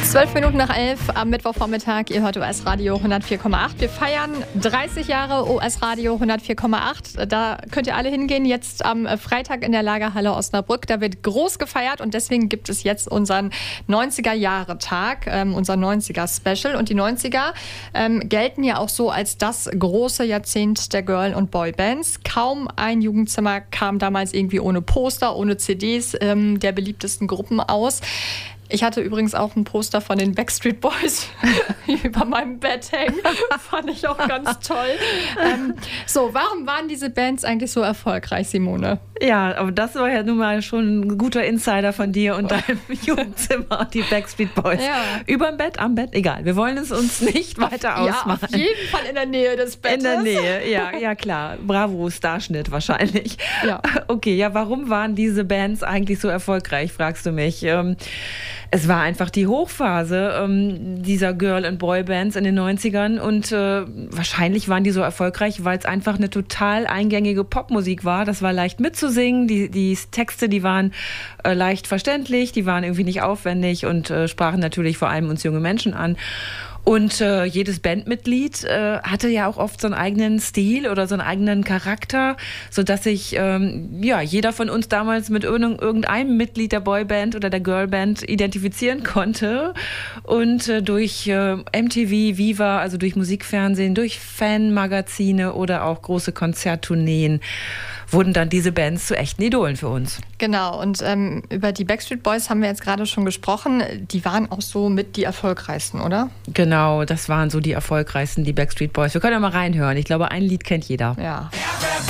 11:12 am Mittwochvormittag. Ihr hört OS Radio 104,8. Wir feiern 30 Jahre OS Radio 104,8. Da könnt ihr alle hingehen. Jetzt am Freitag in der Lagerhalle Osnabrück. Da wird groß gefeiert und deswegen gibt es jetzt unseren 90er-Jahre-Tag, unser 90er-Special. Und die 90er gelten ja auch so als das große Jahrzehnt der Girl- und Boybands. Kaum ein Jugendzimmer kam damals irgendwie ohne Poster, ohne CDs der beliebtesten Gruppen aus. Ich hatte übrigens auch ein Poster von den Backstreet Boys über meinem Bett hängen. Fand ich auch ganz toll. Warum waren diese Bands eigentlich so erfolgreich, Simone? Ja, aber das war ja nun mal schon ein guter Insider von dir und deinem Jugendzimmer, die Backstreet Boys. Ja. Überm Bett, am Bett, egal. Wir wollen es uns nicht weiter ausmalen. Ja, auf jeden Fall in der Nähe des Bettes. In der Nähe, ja klar. Bravo, Starschnitt wahrscheinlich. Ja. Okay, ja, warum waren diese Bands eigentlich so erfolgreich, fragst du mich? Es war einfach die Hochphase dieser Girl- und Boybands in den 90ern und wahrscheinlich waren die so erfolgreich, weil es einfach eine total eingängige Popmusik war. Das war leicht mitzusingen, die Texte, die waren leicht verständlich, die waren irgendwie nicht aufwendig und sprachen natürlich vor allem uns junge Menschen an. Und jedes Bandmitglied hatte ja auch oft so einen eigenen Stil oder so einen eigenen Charakter, sodass sich jeder von uns damals mit irgendeinem Mitglied der Boyband oder der Girlband identifizieren konnte. Und durch MTV, Viva, also durch Musikfernsehen, durch Fanmagazine oder auch große Konzerttourneen wurden dann diese Bands zu echten Idolen für uns. Genau, und über die Backstreet Boys haben wir jetzt gerade schon gesprochen. Die waren auch so mit die erfolgreichsten, oder? Genau, das waren so die erfolgreichsten, die Backstreet Boys. Wir können ja mal reinhören. Ich glaube, ein Lied kennt jeder. Ja.